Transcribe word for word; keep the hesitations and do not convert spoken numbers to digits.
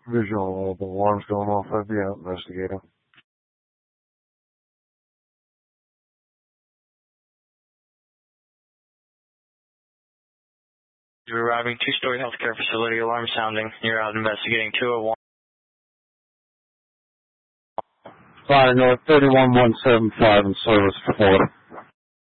Visual alarms going off. I'd be out investigating. You're arriving two-story healthcare facility, alarm sounding. You're out investigating two oh one. Fire North thirty-one one seven five in service for Florida.